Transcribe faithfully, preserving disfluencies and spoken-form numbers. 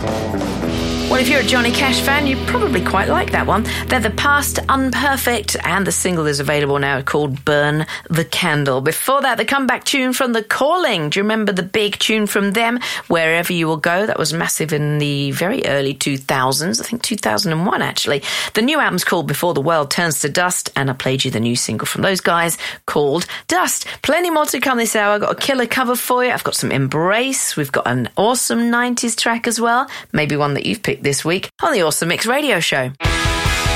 Well, if you're a Johnny Cash fan, you probably quite like that one. They're The Past Unperfect, and the single is available now called Burn the Candle. Before that, the comeback tune from The Calling. Do you remember the big tune from them, Wherever You Will Go? That was massive in the very early two thousands, I think two thousand one actually. The new album's called Before the World Turns to Dust, and I played you the new single from those guys called Dust. Plenty more to come this hour. I've got a killer cover for you. I've got some Embrace. We've got an awesome nineties track as well, maybe one that you've picked this week on the Awesome Mix Radio Show.